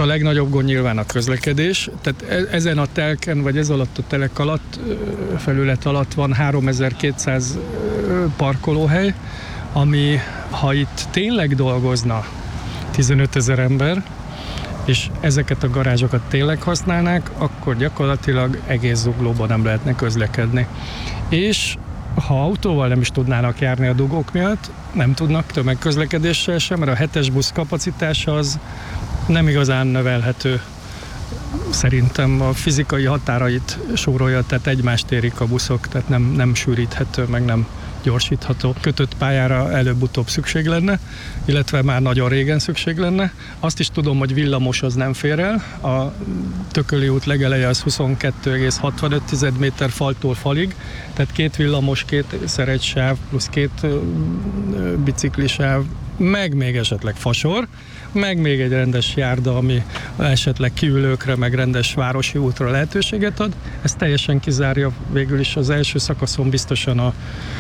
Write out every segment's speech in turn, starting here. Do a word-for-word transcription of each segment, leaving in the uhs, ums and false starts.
a legnagyobb gond nyilván a közlekedés, tehát ezen a telken, vagy ez alatt a telek alatt, felület alatt van háromezer-kétszáz parkolóhely, ami, ha itt tényleg dolgozna tizenötezer ember, és ezeket a garázsokat tényleg használnák, akkor gyakorlatilag egész Zuglóban nem lehetne közlekedni. És ha autóval nem is tudnának járni a dugók miatt, nem tudnak tömegközlekedéssel sem, mert a hetes busz kapacitása az nem igazán növelhető. Szerintem a fizikai határait súrolja, tehát egymást érik a buszok, tehát nem, nem sűríthető, meg nem gyorsítható. Kötött pályára előbb-utóbb szükség lenne, illetve már nagyon régen szükség lenne. Azt is tudom, hogy villamos az nem fér el. A Tököli út legeleje az huszonkettő egész hatvanöt méter faltól falig, tehát két villamos, két szeregysáv, plusz két biciklisáv, meg még esetleg fasor, meg még egy rendes járda, ami esetleg kiülőkre, meg rendes városi útra lehetőséget ad. Ez teljesen kizárja végül is az első szakaszon biztosan a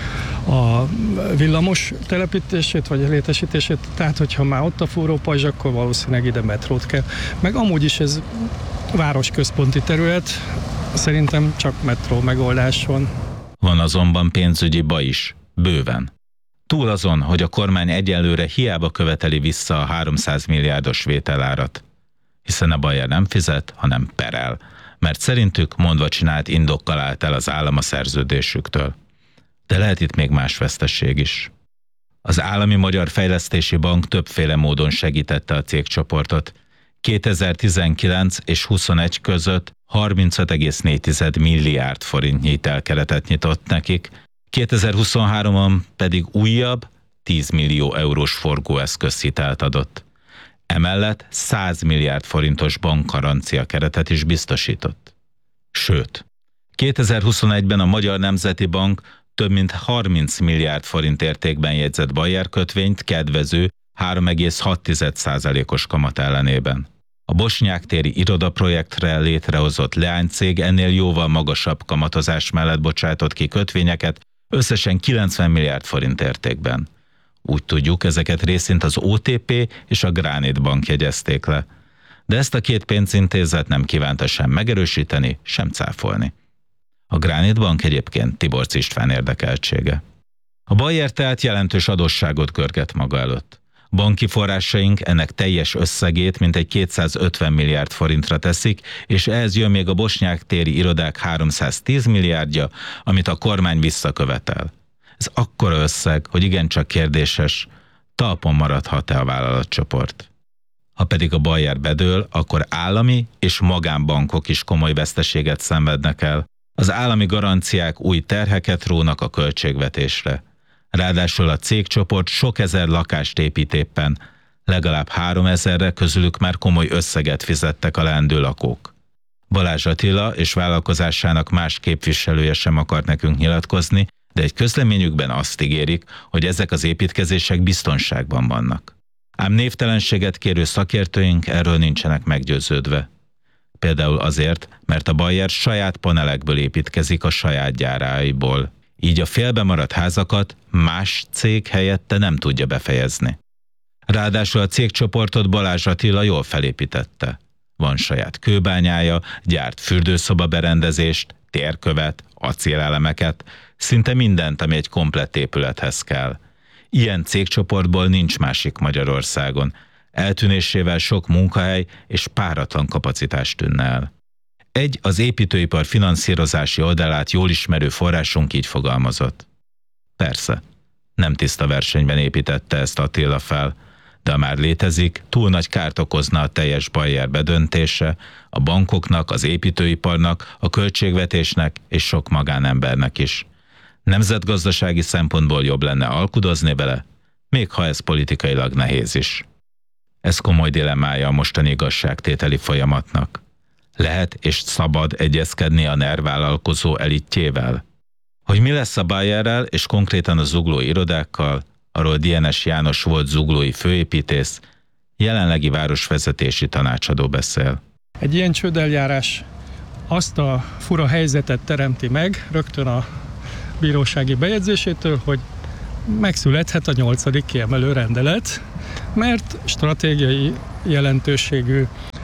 a villamos telepítését, vagy létesítését, tehát hogyha már ott a fúrópajzs, akkor valószínűleg ide metrót kell. Meg amúgy is ez városközponti terület, szerintem csak metró megoldás van. Van azonban pénzügyi baj is, bőven. Túl azon, hogy a kormány egyelőre hiába követeli vissza a háromszáz milliárdos vételárat, hiszen a Bayer nem fizet, hanem perel, mert szerintük mondva csinált indokkal állt el az állam a szerződésüktől. De lehet itt még más vesztesség is. Az Állami Magyar Fejlesztési Bank többféle módon segítette a cégcsoportot. kétezer-tizenkilenc és huszonegy között harmincöt egész négy milliárd forintnyi hitelkeretet nyitott nekik, kétezer-huszonháromban pedig újabb, tíz millió eurós forgóeszközhitelt adott. Emellett száz milliárd forintos bankgarancia keretet is biztosított. Sőt, kétezer-huszonegyben a Magyar Nemzeti Bank több mint harminc milliárd forint értékben jegyzett Bayer kötvényt kedvező három egész hat százalékos kamat ellenében. A Bosnyák téri irodaprojektre létrehozott leánycég ennél jóval magasabb kamatozás mellett bocsátott ki kötvényeket, összesen kilencven milliárd forint értékben. Úgy tudjuk, ezeket részint az o té pé és a Granit Bank jegyezték le. De ezt a két pénzintézet nem kívánta sem megerősíteni, sem cáfolni. A Granit Bank egyébként Tiborcs István érdekeltsége. A Bayer tehát jelentős adósságot görget maga előtt. Banki forrásaink ennek teljes összegét mintegy kétszázötven milliárd forintra teszik, és ehhez jön még a bosnyák téri irodák háromszáztíz milliárdja, amit a kormány visszakövetel. Ez akkora összeg, hogy igencsak kérdéses, talpon maradhat-e a vállalatcsoport. Ha pedig a Bayer bedől, akkor állami és magánbankok is komoly veszteséget szenvednek el. Az állami garanciák új terheket rónak a költségvetésre. Ráadásul a cégcsoport sok ezer lakást épít éppen, legalább háromezerre közülük már komoly összeget fizettek a leendő lakók. Balázs Attila és vállalkozásának más képviselője sem akart nekünk nyilatkozni, de egy közleményükben azt ígérik, hogy ezek az építkezések biztonságban vannak. Ám névtelenséget kérő szakértőink erről nincsenek meggyőződve. Például azért, mert a Bayer saját panelekből építkezik a saját gyáraiból. Így a félbemaradt házakat más cég helyette nem tudja befejezni. Ráadásul a cégcsoportot Balázs Attila jól felépítette. Van saját kőbányája, gyárt fürdőszoba berendezést, térkövet, acélelemeket, szinte mindent, ami egy komplett épülethez kell. Ilyen cégcsoportból nincs másik Magyarországon. Eltűnésével sok munkahely és páratlan kapacitás tűnne el. Egy az építőipar finanszírozási oldalát jól ismerő forrásunk így fogalmazott. Persze, nem tiszta versenyben építette ezt Attila fel, de ha már létezik, túl nagy kárt okozna a teljes Bayer bedöntése, a bankoknak, az építőiparnak, a költségvetésnek és sok magánembernek is. Nemzetgazdasági szempontból jobb lenne alkudozni vele, még ha ez politikailag nehéz is. Ez komoly dilemmája a mostani igazságtételi folyamatnak. Lehet és szabad egyezkedni a NER vállalkozó elitjével? Hogy mi lesz a Bayerrel és konkrétan a zuglói irodákkal, arról Dienes János volt zuglói főépítész, jelenlegi városvezetési tanácsadó beszél. Egy ilyen csődeljárás azt a fura helyzetet teremti meg rögtön a bírósági bejegyzésétől, hogy megszülethet a nyolcadik kiemelő rendelet, mert stratégiai jelentőségű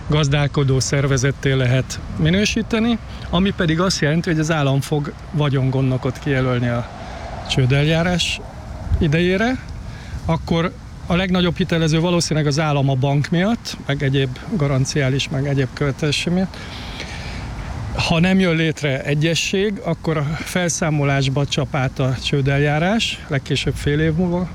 gazdálkodó szervezetté lehet minősíteni, ami pedig azt jelenti, hogy az állam fog vagyongondnokot kijelölni a csődeljárás idejére, akkor a legnagyobb hitelező valószínűleg az állam a bank miatt, meg egyéb garanciális, meg egyéb követelésé miatt. Ha nem jön létre egyesség, akkor a felszámolásba csap át a csődeljárás, legkésőbb fél év múlva.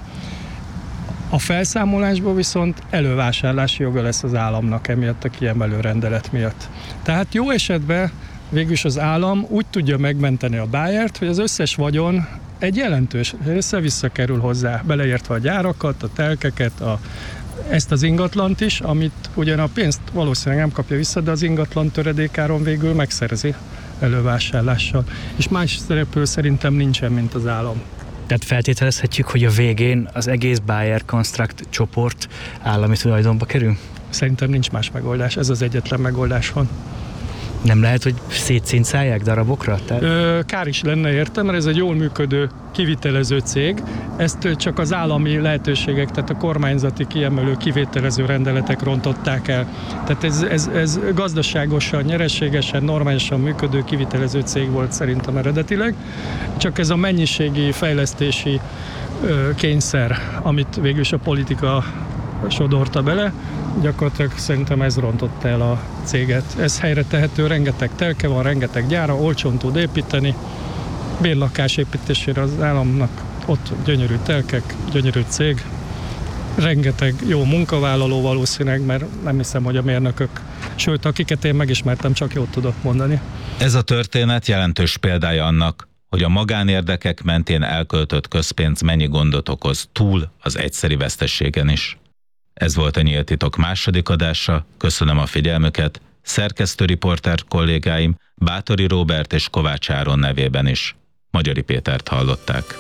A felszámolásban viszont elővásárlási joga lesz az államnak emiatt a kiemelő rendelet miatt. Tehát jó esetben végülis az állam úgy tudja megmenteni a Bayert, hogy az összes vagyon egy jelentős része visszakerül hozzá, beleértve a gyárakat, a telkeket, a, ezt az ingatlant is, amit ugyan a pénzt valószínűleg nem kapja vissza, de az ingatlan töredékáron végül megszerzi elővásárlással. És más szereplő szerintem nincsen, mint az állam. Tehát feltételezhetjük, hogy a végén az egész Bayer Construct csoport állami tulajdonba kerül? Szerintem nincs más megoldás, ez az egyetlen megoldás van. Nem lehet, hogy szétszincálják darabokra? Tehát... Ö, kár is lenne érte, mert ez egy jól működő kivitelező cég. Ezt csak az állami lehetőségek, tehát a kormányzati kiemelő kivételező rendeletek rontották el. Tehát ez, ez, ez gazdaságosan, nyereségesen, normálisan működő kivitelező cég volt szerintem eredetileg. Csak ez a mennyiségi fejlesztési ö, kényszer, amit végülis a politika sodorta bele, gyakorlatilag szerintem ez rontotta el a céget. Ez helyre tehető, rengeteg telke van, rengeteg gyára, olcsón tud építeni. Bérlakás építésére az államnak ott gyönyörű telkek, gyönyörű cég, rengeteg jó munkavállaló valószínűleg, mert nem hiszem, hogy a mérnökök, sőt, akiket én megismertem, csak jót tudok mondani. Ez a történet jelentős példája annak, hogy a magánérdekek mentén elköltött közpénz mennyi gondot okoz túl az egyszeri veszteségen is. Ez volt a Nyílt Titok második adása, köszönöm a figyelmüket, szerkesztőriporter kollégáim Báthori Róbert és Kovács Áron nevében is. Magyari Pétert hallották.